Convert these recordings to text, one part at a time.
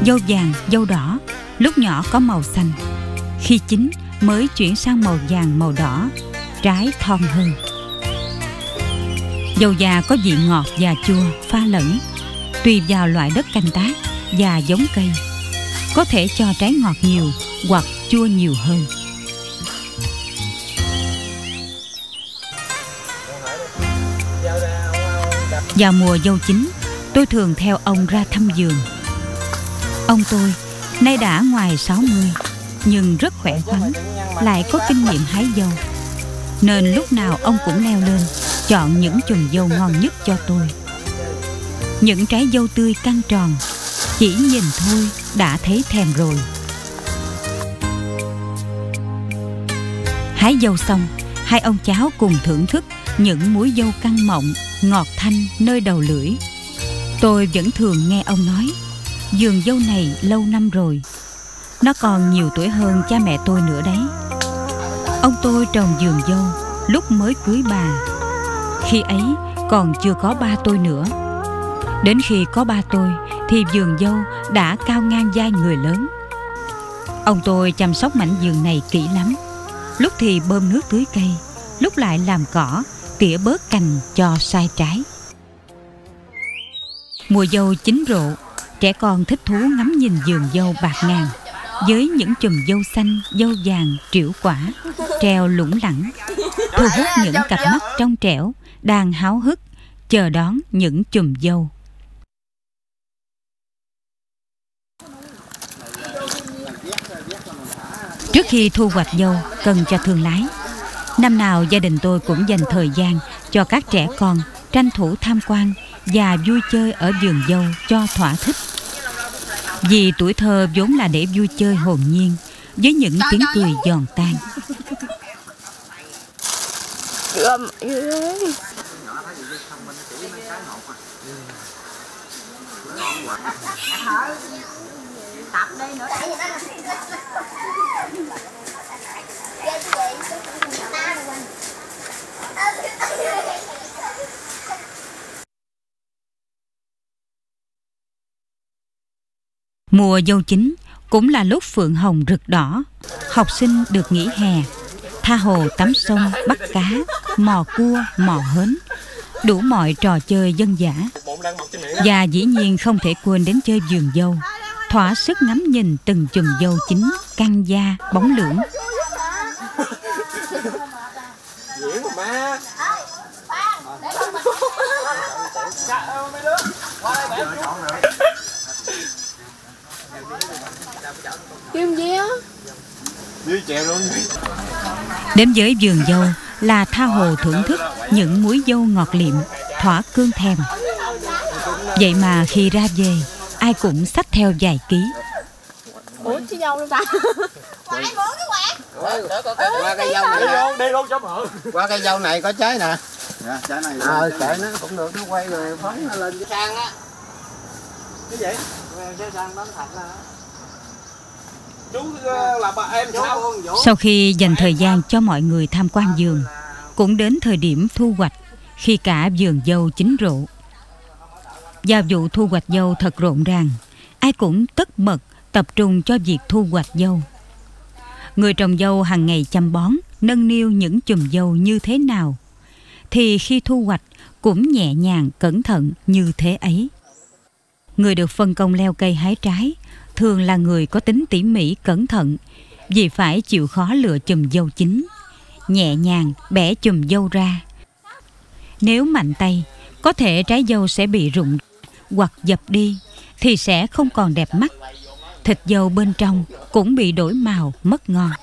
Dâu vàng, dâu đỏ, lúc nhỏ có màu xanh, khi chín mới chuyển sang màu vàng màu đỏ, trái thon hơn. Dâu già có vị ngọt và chua pha lẫn, tùy vào loại đất canh tác và giống cây, có thể cho trái ngọt nhiều hoặc chua nhiều hơn. Vào mùa dâu chín, tôi thường theo ông ra thăm vườn. Ông tôi nay đã ngoài 60, nhưng rất khỏe khoắn, lại có kinh nghiệm hái dâu, nên lúc nào ông cũng leo lên chọn những chùm dâu ngon nhất cho tôi. Những trái dâu tươi căng tròn, chỉ nhìn thôi đã thấy thèm rồi. Hái dâu xong, hai ông cháu cùng thưởng thức những múi dâu căng mọng, ngọt thanh nơi đầu lưỡi. Tôi vẫn thường nghe ông nói, vườn dâu này lâu năm rồi, nó còn nhiều tuổi hơn cha mẹ tôi nữa đấy. Ông tôi trồng vườn dâu lúc mới cưới bà, khi ấy còn chưa có ba tôi nữa. Đến khi có ba tôi thì vườn dâu đã cao ngang vai người lớn. Ông tôi chăm sóc mảnh vườn này kỹ lắm, lúc thì bơm nước tưới cây, lúc lại làm cỏ, tỉa bớt cành cho sai trái. Mùa dâu chín rộ, trẻ con thích thú ngắm nhìn vườn dâu bạt ngàn với những chùm dâu xanh, dâu vàng, trĩu quả treo lủng lẳng, thu hút những cặp mắt trong trẻo đang háo hức chờ đón những chùm dâu. Trước khi thu hoạch dâu cần cho thương lái, năm nào gia đình tôi cũng dành thời gian cho các trẻ con tranh thủ tham quan và vui chơi ở vườn dâu cho thỏa thích. Vì tuổi thơ vốn là để vui chơi hồn nhiên với những tiếng cười giòn tan. Mùa dâu chín cũng là lúc phượng hồng rực đỏ, học sinh được nghỉ hè, tha hồ tắm sông, bắt cá, mò cua, mò hến, đủ mọi trò chơi dân dã. Và dĩ nhiên không thể quên đến chơi vườn dâu, thỏa sức ngắm nhìn từng chùm dâu chín căng da, bóng lưỡng. Đến với vườn dâu là tha hồ thưởng thức những múi dâu ngọt liệm, thỏa cơn thèm. Vậy mà khi ra về, ai cũng xách theo vài ký. Ủa chứ dâu đâu ta? Quạt mượn cái quạt. Qua cây dâu này đi luôn cho mượn. Qua cây dâu này có trái nè. Dạ, trái này. Kệ nó cũng được, nó quay rồi phóng nó lên cái sang á. Cái gì? Cái sang đó thật là chú là bà em sao? Sau khi dành thời gian cho mọi người tham quan vườn, cũng đến thời điểm thu hoạch, khi cả vườn dâu chín rộ. Vào vụ thu hoạch dâu thật rộn ràng, ai cũng tất bật tập trung cho việc thu hoạch dâu. Người trồng dâu hàng ngày chăm bón, nâng niu những chùm dâu như thế nào, thì khi thu hoạch cũng nhẹ nhàng cẩn thận như thế ấy. Người được phân công leo cây hái trái thường là người có tính tỉ mỉ cẩn thận, vì phải chịu khó lựa chùm dâu chín, nhẹ nhàng bẻ chùm dâu ra. Nếu mạnh tay, có thể trái dâu sẽ bị rụng hoặc dập đi thì sẽ không còn đẹp mắt. Thịt dâu bên trong cũng bị đổi màu mất ngon.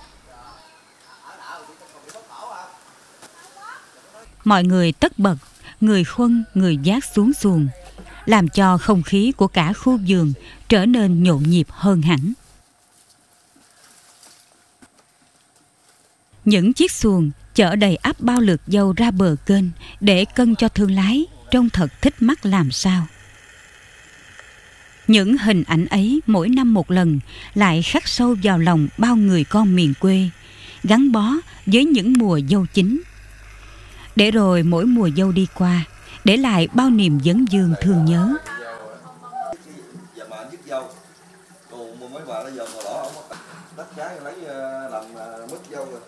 Mọi người tất bật, người khuân, người vác xuống xuồng, làm cho không khí của cả khu vườn trở nên nhộn nhịp hơn hẳn. Những chiếc xuồng chở đầy ắp bao lượt dâu ra bờ kênh để cân cho thương lái, trông thật thích mắt làm sao. Những hình ảnh ấy mỗi năm một lần lại khắc sâu vào lòng bao người con miền quê, gắn bó với những mùa dâu chín. Để rồi mỗi mùa dâu đi qua, để lại bao niềm vấn vương thương nhớ. Còn mấy bà nó dòm màu đỏ không có đất trái lấy làm mứt dâu rồi.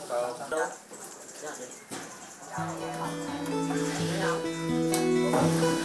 Đâu.